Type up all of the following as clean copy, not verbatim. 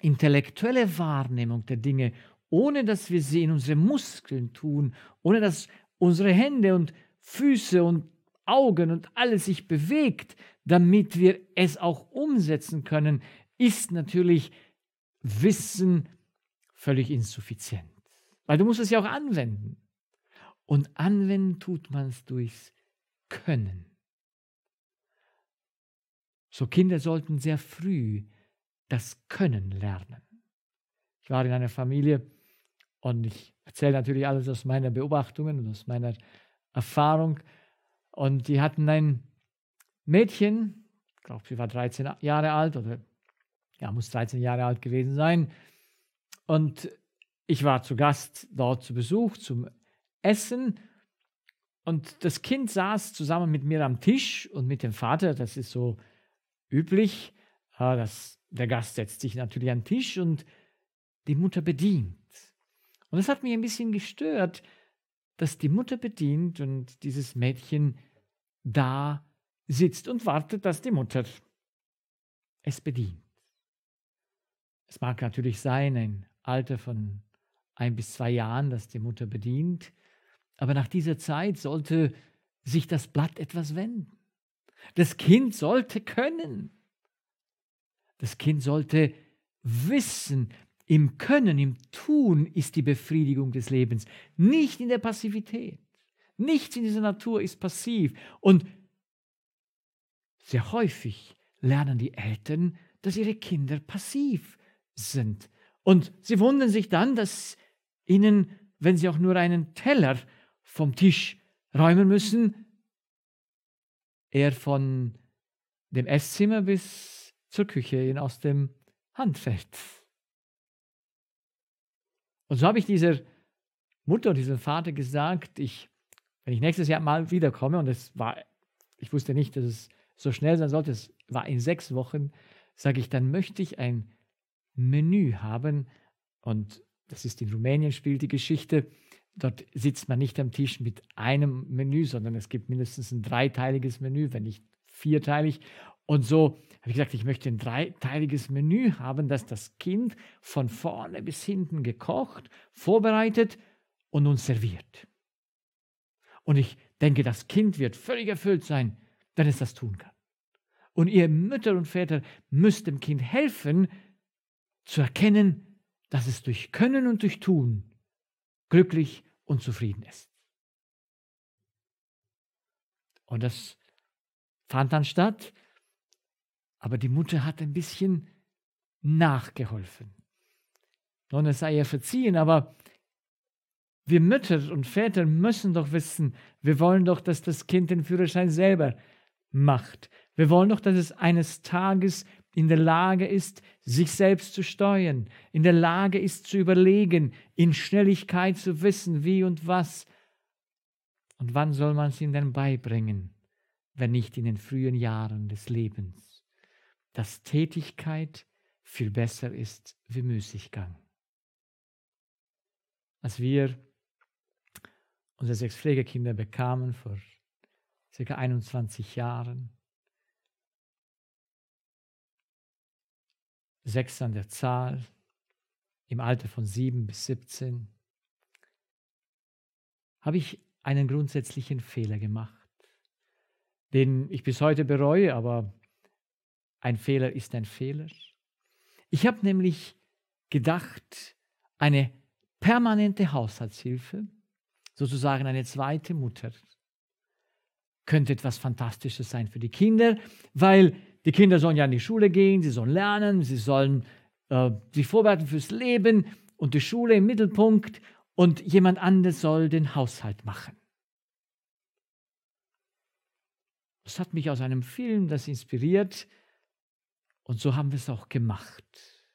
intellektuelle Wahrnehmung der Dinge, ohne dass wir sie in unsere Muskeln tun, ohne dass unsere Hände und Füße und Augen und alles sich bewegt, damit wir es auch umsetzen können, ist natürlich Wissen völlig insuffizient. Weil du musst es ja auch anwenden. Und anwenden tut man es durchs Können. So Kinder sollten sehr früh das Können lernen. Ich war in einer Familie und ich erzähle natürlich alles aus meiner Beobachtungen und aus meiner Erfahrung. Und die hatten ein Mädchen, ich glaube, sie war 13 Jahre alt oder ja, muss 13 Jahre alt gewesen sein. Und ich war zu Gast dort zu Besuch, zum Essen. Und das Kind saß zusammen mit mir am Tisch und mit dem Vater, das ist so üblich, der Gast setzt sich natürlich an den Tisch und die Mutter bedient. Und es hat mich ein bisschen gestört, dass die Mutter bedient und dieses Mädchen da sitzt und wartet, dass die Mutter es bedient. Es mag natürlich sein, ein Alter von 1 bis 2 Jahren, dass die Mutter bedient, aber nach dieser Zeit sollte sich das Blatt etwas wenden. Das Kind sollte können. Das Kind sollte wissen, im Können, im Tun ist die Befriedigung des Lebens, nicht in der Passivität. Nichts in dieser Natur ist passiv. Und sehr häufig lernen die Eltern, dass ihre Kinder passiv sind. Und sie wundern sich dann, dass ihnen, wenn sie auch nur einen Teller vom Tisch räumen müssen, er von dem Esszimmer bis zur Küche ihnen aus dem Hand fällt. Und so habe ich dieser Mutter und diesem Vater gesagt, wenn ich nächstes Jahr mal wiederkomme, und ich wusste nicht, dass es so schnell sein sollte, es war in 6 Wochen, sage ich, dann möchte ich ein Menü haben. Und das ist in Rumänien, spielt die Geschichte. Dort sitzt man nicht am Tisch mit einem Menü, sondern es gibt mindestens ein 3-teiliges Menü, wenn nicht 4-teilig. Und so habe ich gesagt, ich möchte ein 3-teiliges Menü haben, das das Kind von vorne bis hinten gekocht, vorbereitet und uns serviert. Und ich denke, das Kind wird völlig erfüllt sein, wenn es das tun kann. Und ihr Mütter und Väter müsst dem Kind helfen, zu erkennen, dass es durch Können und durch Tun glücklich und zufrieden ist. Und das fand dann statt, aber die Mutter hat ein bisschen nachgeholfen. Nun, es sei ihr verziehen, aber wir Mütter und Väter müssen doch wissen, wir wollen doch, dass das Kind den Führerschein selber macht. Wir wollen doch, dass es eines Tages in der Lage ist, sich selbst zu steuern, in der Lage ist zu überlegen, in Schnelligkeit zu wissen, wie und was. Und wann soll man es ihm denn beibringen, wenn nicht in den frühen Jahren des Lebens, dass Tätigkeit viel besser ist wie Müßiggang. Als wir unsere 6 Pflegekinder bekamen vor ca. 21 Jahren, 6 an der Zahl, im Alter von 7 bis 17, habe ich einen grundsätzlichen Fehler gemacht, den ich bis heute bereue, aber ein Fehler ist ein Fehler. Ich habe nämlich gedacht, eine permanente Haushaltshilfe, sozusagen eine zweite Mutter, könnte etwas Fantastisches sein für die Kinder, weil die Kinder sollen ja in die Schule gehen, sie sollen lernen, sie sollen sich vorbereiten fürs Leben und die Schule im Mittelpunkt und jemand anderes soll den Haushalt machen. Das hat mich aus einem Film, das inspiriert, und so haben wir es auch gemacht.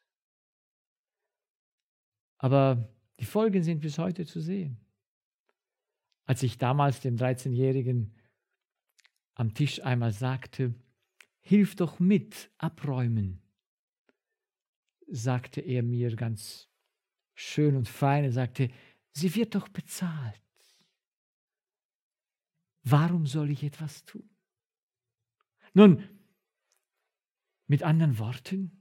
Aber die Folgen sind bis heute zu sehen. Als ich damals dem 13-Jährigen am Tisch einmal sagte, hilf doch mit, abräumen, sagte er mir ganz schön und fein, er sagte, sie wird doch bezahlt. Warum soll ich etwas tun? Nun, mit anderen Worten,